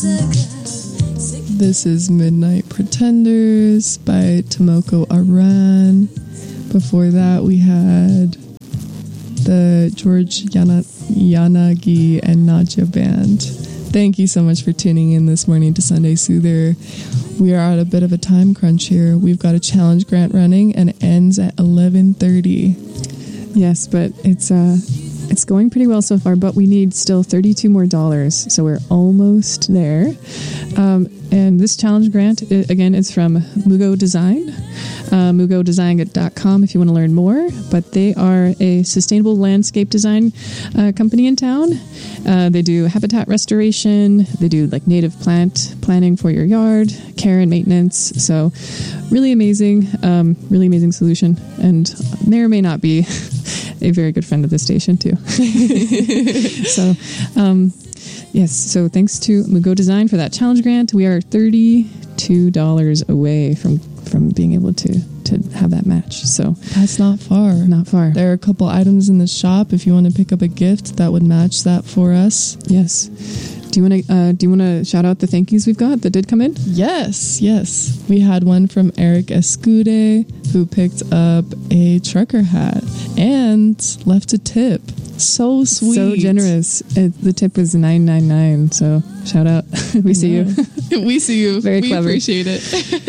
This is Midnight Pretenders by Tomoko Aran. Before that, we had the George Yanagi and Nadja Band. Thank you so much for tuning in this morning to Sunday Soother. We are at a bit of a time crunch here. We've got a challenge grant running and it ends at 11:30. Yes, but it's going pretty well so far, but we need still $32 more, so we're almost there. And this challenge grant, again, is from Mugo Design, mugodesign.com if you want to learn more. But they are a sustainable landscape design company in town. They do habitat restoration. They do like native plant planting for your yard, care and maintenance. So really amazing solution, and may or may not be a very good friend of the station too. So, yes. So thanks to Mugo Design for that challenge grant. We are $32 away from being able to have that match. So that's not far. Not far. There are a couple items in the shop if you want to pick up a gift that would match that for us. Yes. Do you want to shout out the thank yous we've got that did come in? Yes. We had one from Eric Escude, who picked up a trucker hat and left a tip. So sweet. So generous. The tip was $9.99, so shout out. We see you. We see you. Very clever. We appreciate it.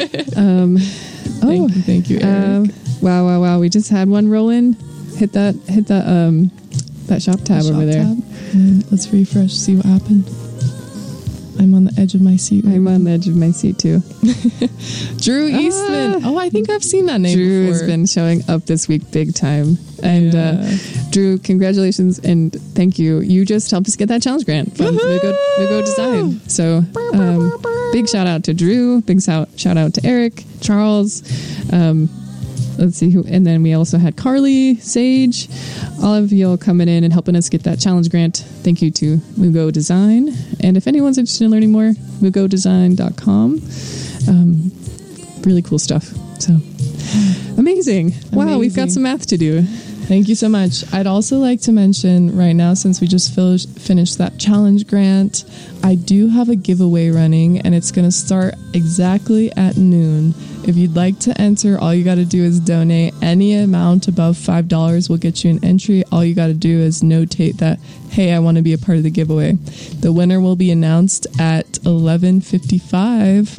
Thank you, Eric. Wow. We just had one roll in. Hit that shop tab over there. Let's refresh, see what happened. I'm on the edge of my seat. I'm on the edge of my seat too. Drew Eastman. Oh, I think I've seen that name Drew before. has been showing up this week big time. And Drew, congratulations and thank you. You just helped us get that challenge grant from Mugo Design. So big shout out to Drew. Big shout out to Eric, Charles. Let's see who. And then we also had Carly, Sage. All of y'all coming in and helping us get that challenge grant. Thank you to Mugo Design. And if anyone's interested in learning more, mugodesign.com. Really cool stuff. So amazing. Wow, we've got some math to do. Thank you so much. I'd also like to mention right now, since we just finished that challenge grant, I do have a giveaway running and it's going to start exactly at noon. If you'd like to enter, all you got to do is donate. Any amount above $5 will get you an entry. All you got to do is notate that, hey, I want to be a part of the giveaway. The winner will be announced at 11:55.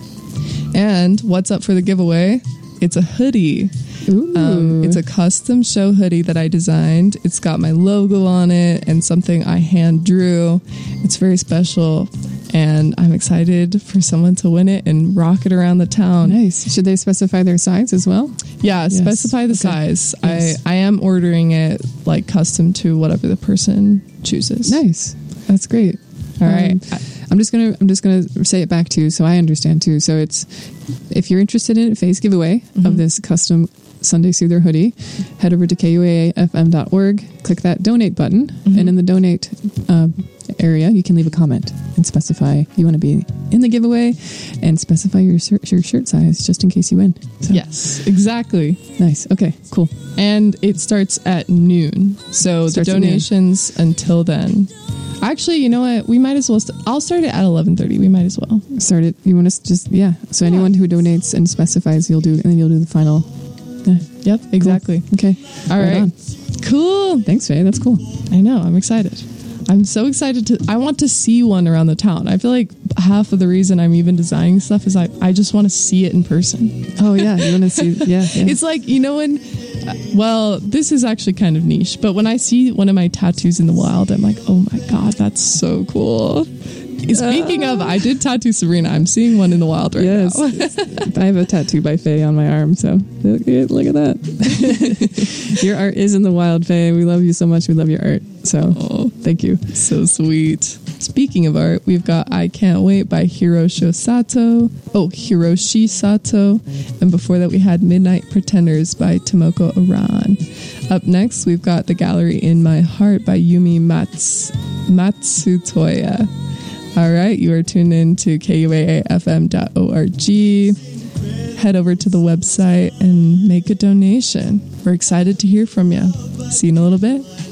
And what's up for the giveaway? It's a hoodie. It's a custom show hoodie that I designed. It's got my logo on it and something I hand drew. It's very special. And I'm excited for someone to win it and rock it around the town. Nice. Should they specify their size as well? Yeah, yes. Specify the size. Yes. I am ordering it like custom to whatever the person chooses. Nice. That's great. All right. I'm just gonna say it back to you so I understand too. So it's, if you're interested in a phase giveaway of this custom Sunday Soother hoodie, head over to kuaafm.org, click that donate button, and in the donate area, you can leave a comment and specify you want to be in the giveaway and specify your shirt size just in case you win. So. Yes, exactly. Nice. Okay, cool. And it starts at noon. So the donations until then. Actually, you know what? We might as well. I'll start it at 11:30. We might as well start it. You want us just So anyone who donates and specifies, you'll do the final. Yep, exactly. Cool. Okay. All right. Cool. Thanks, Faye. That's cool. I know. I'm excited. I'm so excited I want to see one around the town. I feel like half of the reason I'm even designing stuff is I just want to see it in person. Oh yeah. You want to see, yeah. It's like, when, this is actually kind of niche, but when I see one of my tattoos in the wild, I'm like, oh my God, that's so cool. Speaking of, I did tattoo Sabrina. I'm seeing one in the wild right now. I have a tattoo by Faye on my arm, so look at that. Your art is in the wild, Faye. We love you so much. We love your art. So thank you. So sweet. Speaking of art, we've got I Can't Wait by Hiroshi Sato. And before that, we had Midnight Pretenders by Tomoko Aran. Up next, we've got The Gallery in My Heart by Yumi Matsutoya. All right, you are tuned in to kuaafm.org. Head over to the website and make a donation. We're excited to hear from you. See you in a little bit.